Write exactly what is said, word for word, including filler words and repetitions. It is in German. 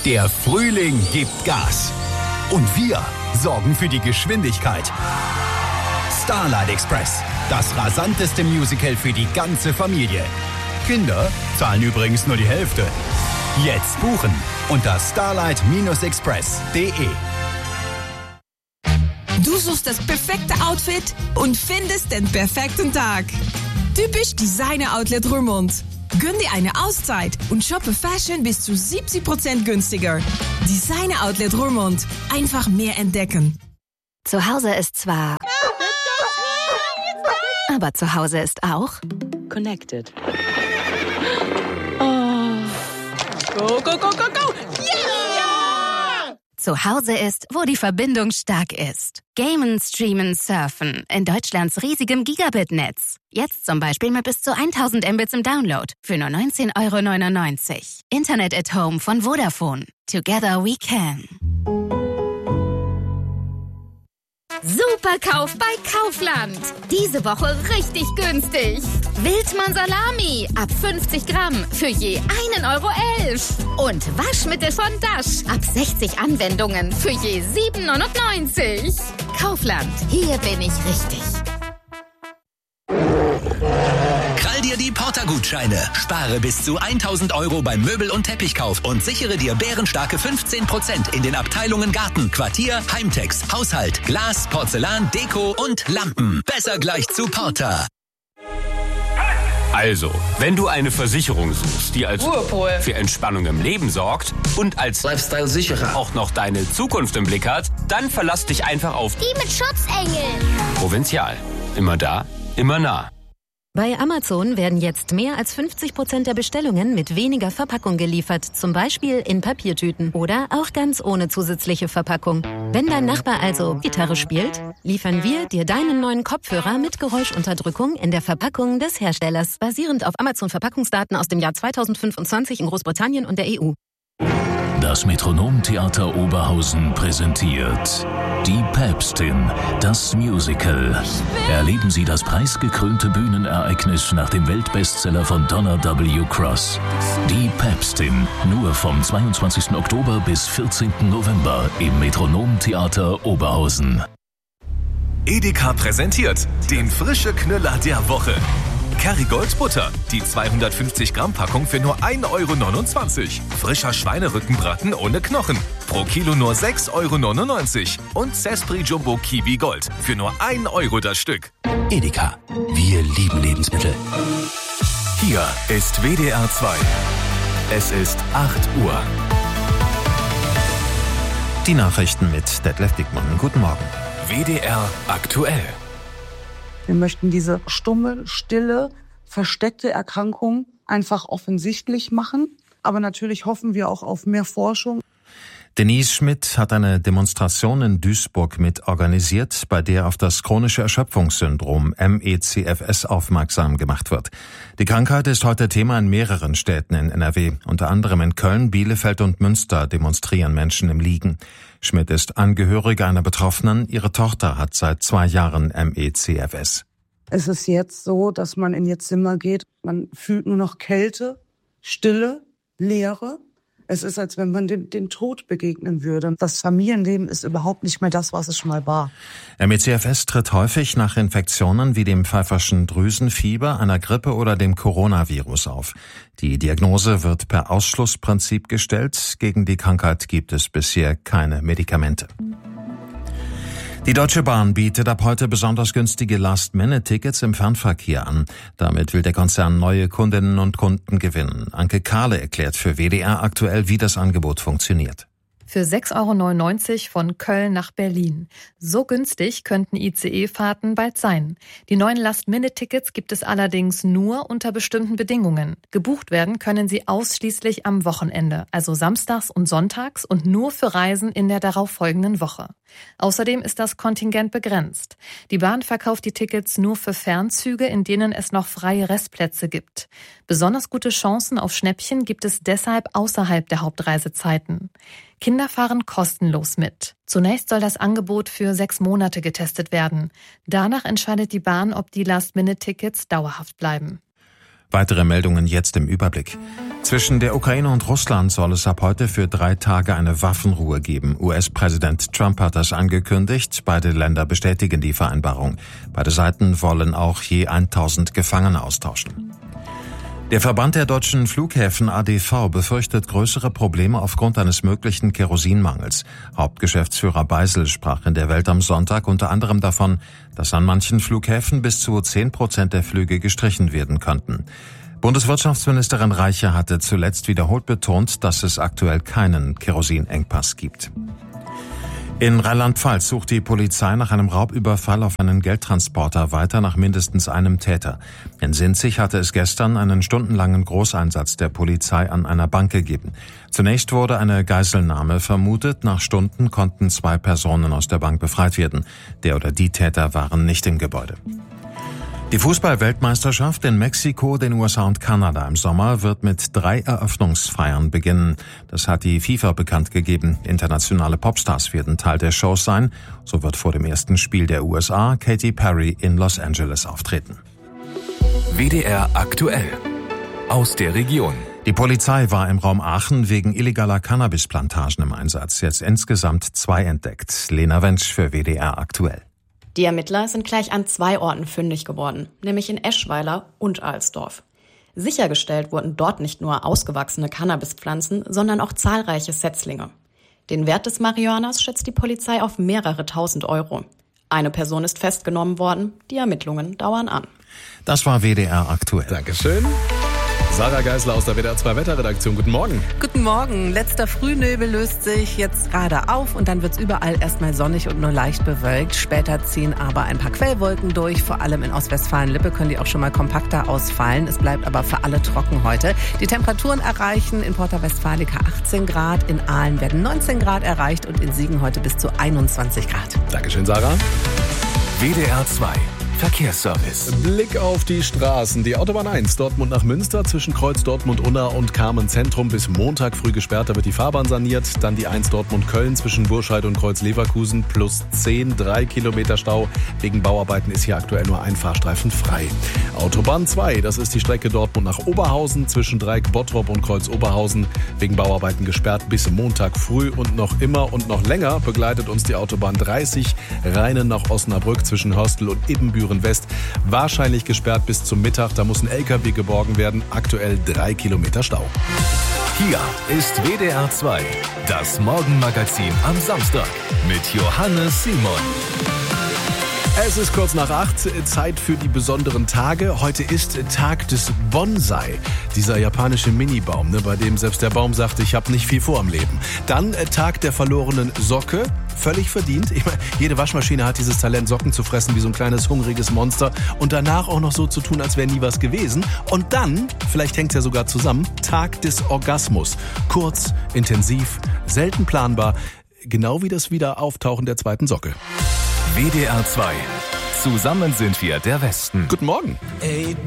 Der Frühling gibt Gas. Und wir sorgen für die Geschwindigkeit. Starlight Express, das rasanteste Musical für die ganze Familie. Kinder zahlen übrigens nur die Hälfte. Jetzt buchen unter starlight express punkt de. Du suchst das perfekte Outfit und findest den perfekten Tag. Typisch Designer Outlet Roermond. Gönn dir eine Auszeit und shoppe Fashion bis zu siebzig Prozent günstiger. Designer Outlet Roermond. Einfach mehr entdecken. Zu Hause ist zwar... Aber zu Hause ist auch... Connected. Oh. Go, go, go, go, go! Yeah! Zu Hause ist, wo die Verbindung stark ist. Gamen, streamen, surfen. In Deutschlands riesigem Gigabit-Netz. Jetzt zum Beispiel mit bis zu tausend Mbits im Download. Für nur neunzehn Euro neunundneunzig. Internet at Home von Vodafone. Together we can. Superkauf bei Kaufland. Diese Woche richtig günstig. Wildmann Salami ab fünfzig Gramm für je einen Euro elf. Und Waschmittel von Dash ab sechzig Anwendungen für je sieben neunundneunzig. Kaufland, hier bin ich richtig. Krall dir die Porter-Gutscheine. Spare bis zu tausend Euro beim Möbel- und Teppichkauf und sichere dir bärenstarke fünfzehn Prozent in den Abteilungen Garten, Quartier, Heimtex, Haushalt, Glas, Porzellan, Deko und Lampen. Besser gleich zu Porter. Also, wenn du eine Versicherung suchst, die als Ruhepol für Entspannung im Leben sorgt und als Lifestyle-Sicherer auch noch deine Zukunft im Blick hat, dann verlass dich einfach auf die mit Schutzengeln. Provinzial. Immer da, immer nah. Bei Amazon werden jetzt mehr als fünfzig Prozent der Bestellungen mit weniger Verpackung geliefert, zum Beispiel in Papiertüten oder auch ganz ohne zusätzliche Verpackung. Wenn dein Nachbar also Gitarre spielt, liefern wir dir deinen neuen Kopfhörer mit Geräuschunterdrückung in der Verpackung des Herstellers, basierend auf Amazon-Verpackungsdaten aus dem Jahr zweitausendfünfundzwanzig in Großbritannien und der E U. Das Metronom-Theater Oberhausen präsentiert Die Päpstin, das Musical. Erleben Sie das preisgekrönte Bühnenereignis nach dem Weltbestseller von Donna W. Cross. Die Päpstin, nur vom zweiundzwanzigsten Oktober bis vierzehnten November im Metronom-Theater Oberhausen. Edeka präsentiert den frische Knüller der Woche. Kerrygold Butter, die zweihundertfünfzig Gramm Packung für nur ein Euro neunundzwanzig. Frischer Schweinerückenbraten ohne Knochen, pro Kilo nur sechs Euro neunundneunzig. Und Zespri Jumbo Kiwi Gold für nur ein Euro das Stück. Edeka, wir lieben Lebensmittel. Hier ist W D R zwei. Es ist acht Uhr. Die Nachrichten mit Detlef Dickmann. Guten Morgen. W D R aktuell. Wir möchten diese stumme, stille, versteckte Erkrankung einfach offensichtlich machen. Aber natürlich hoffen wir auch auf mehr Forschung. Denise Schmidt hat eine Demonstration in Duisburg mit organisiert, bei der auf das chronische Erschöpfungssyndrom M E C F S aufmerksam gemacht wird. Die Krankheit ist heute Thema in mehreren Städten in N R W. Unter anderem in Köln, Bielefeld und Münster demonstrieren Menschen im Liegen. Schmidt ist Angehörige einer Betroffenen. Ihre Tochter hat seit zwei Jahren M E C F S. Es ist jetzt so, dass man in ihr Zimmer geht. Man fühlt nur noch Kälte, Stille, Leere. Es ist, als wenn man den, den Tod begegnen würde. Das Familienleben ist überhaupt nicht mehr das, was es schon mal war. M E C F S tritt häufig nach Infektionen wie dem pfeiferschen Drüsenfieber, einer Grippe oder dem Coronavirus auf. Die Diagnose wird per Ausschlussprinzip gestellt. Gegen die Krankheit gibt es bisher keine Medikamente. Die Deutsche Bahn bietet ab heute besonders günstige Last-Minute-Tickets im Fernverkehr an. Damit will der Konzern neue Kundinnen und Kunden gewinnen. Anke Kahle erklärt für W D R aktuell, wie das Angebot funktioniert. Für sechs Euro neunundneunzig von Köln nach Berlin. So günstig könnten I C E-Fahrten bald sein. Die neuen Last-Minute-Tickets gibt es allerdings nur unter bestimmten Bedingungen. Gebucht werden können sie ausschließlich am Wochenende, also samstags und sonntags und nur für Reisen in der darauffolgenden Woche. Außerdem ist das Kontingent begrenzt. Die Bahn verkauft die Tickets nur für Fernzüge, in denen es noch freie Restplätze gibt. Besonders gute Chancen auf Schnäppchen gibt es deshalb außerhalb der Hauptreisezeiten. Kinder fahren kostenlos mit. Zunächst soll das Angebot für sechs Monate getestet werden. Danach entscheidet die Bahn, ob die Last-Minute-Tickets dauerhaft bleiben. Weitere Meldungen jetzt im Überblick. Zwischen der Ukraine und Russland soll es ab heute für drei Tage eine Waffenruhe geben. U S-Präsident Trump hat das angekündigt. Beide Länder bestätigen die Vereinbarung. Beide Seiten wollen auch je tausend Gefangene austauschen. Der Verband der deutschen Flughäfen A D V befürchtet größere Probleme aufgrund eines möglichen Kerosinmangels. Hauptgeschäftsführer Beisel sprach in der Welt am Sonntag unter anderem davon, dass an manchen Flughäfen bis zu zehn Prozent der Flüge gestrichen werden könnten. Bundeswirtschaftsministerin Reiche hatte zuletzt wiederholt betont, dass es aktuell keinen Kerosinengpass gibt. In Rheinland-Pfalz sucht die Polizei nach einem Raubüberfall auf einen Geldtransporter weiter nach mindestens einem Täter. In Sinzig hatte es gestern einen stundenlangen Großeinsatz der Polizei an einer Bank gegeben. Zunächst wurde eine Geiselnahme vermutet. Nach Stunden konnten zwei Personen aus der Bank befreit werden. Der oder die Täter waren nicht im Gebäude. Die Fußball-Weltmeisterschaft in Mexiko, den U S A und Kanada im Sommer wird mit drei Eröffnungsfeiern beginnen. Das hat die FIFA bekannt gegeben. Internationale Popstars werden Teil der Shows sein. So wird vor dem ersten Spiel der U S A Katy Perry in Los Angeles auftreten. W D R aktuell. Aus der Region. Die Polizei war im Raum Aachen wegen illegaler Cannabisplantagen im Einsatz. Jetzt insgesamt zwei entdeckt. Lena Wentsch für W D R aktuell. Die Ermittler sind gleich an zwei Orten fündig geworden, nämlich in Eschweiler und Alsdorf. Sichergestellt wurden dort nicht nur ausgewachsene Cannabispflanzen, sondern auch zahlreiche Setzlinge. Den Wert des Marihuanas schätzt die Polizei auf mehrere tausend Euro. Eine Person ist festgenommen worden, die Ermittlungen dauern an. Das war W D R aktuell. Dankeschön. Sarah Geisler aus der W D R zwei Wetterredaktion. Guten Morgen. Guten Morgen. Letzter Frühnebel löst sich jetzt gerade auf und dann wird es überall erstmal sonnig und nur leicht bewölkt. Später ziehen aber ein paar Quellwolken durch. Vor allem in Ostwestfalen-Lippe können die auch schon mal kompakter ausfallen. Es bleibt aber für alle trocken heute. Die Temperaturen erreichen in Porta Westfalica achtzehn Grad, in Aalen werden neunzehn Grad erreicht und in Siegen heute bis zu einundzwanzig Grad. Dankeschön, Sarah. W D R zwei Verkehrsservice. Blick auf die Straßen. Die Autobahn eins, Dortmund nach Münster, zwischen Kreuz Dortmund-Unna und Carmen-Zentrum bis Montag früh gesperrt. Da wird die Fahrbahn saniert. Dann die eins Dortmund-Köln zwischen Burscheid und Kreuz Leverkusen plus zehn, drei Kilometer Stau. Wegen Bauarbeiten ist hier aktuell nur ein Fahrstreifen frei. Autobahn zwei, das ist die Strecke Dortmund nach Oberhausen zwischen Dreieck Bottrop und Kreuz Oberhausen. Wegen Bauarbeiten gesperrt bis Montag früh und noch immer und noch länger begleitet uns die Autobahn dreißig Rheine nach Osnabrück zwischen Hörstel und Ibbenbüren West. Wahrscheinlich gesperrt bis zum Mittag. Da muss ein L K W geborgen werden. Aktuell drei Kilometer Stau. Hier ist W D R zwei, das Morgenmagazin am Samstag mit Johannes Simon. Es ist kurz nach acht, Zeit für die besonderen Tage. Heute ist Tag des Bonsai, dieser japanische Minibaum, ne, bei dem selbst der Baum sagt, ich habe nicht viel vor im Leben. Dann äh, Tag der verlorenen Socke, völlig verdient. Ich meine, jede Waschmaschine hat dieses Talent, Socken zu fressen wie so ein kleines hungriges Monster und danach auch noch so zu tun, als wäre nie was gewesen. Und dann, vielleicht hängt es ja sogar zusammen, Tag des Orgasmus. Kurz, intensiv, selten planbar, genau wie das Wiederauftauchen der zweiten Socke. W D R zwei. Zusammen sind wir der Westen. Guten Morgen. Ey.